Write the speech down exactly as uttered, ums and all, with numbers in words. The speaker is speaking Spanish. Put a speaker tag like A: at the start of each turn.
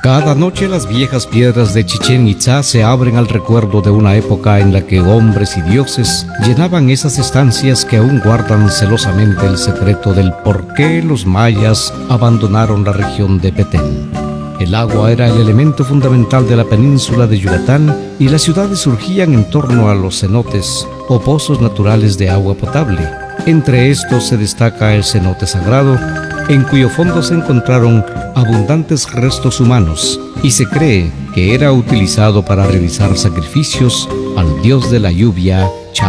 A: Cada noche las viejas piedras de Chichén Itzá se abren al recuerdo de una época en la que hombres y dioses llenaban esas estancias que aún guardan celosamente el secreto del por qué los mayas abandonaron la región de Petén. El agua era el elemento fundamental de la península de Yucatán y las ciudades surgían en torno a los cenotes o pozos naturales de agua potable. Entre estos se destaca el cenote sagrado, en cuyo fondo se encontraron abundantes restos humanos y se cree que era utilizado para realizar sacrificios al dios de la lluvia,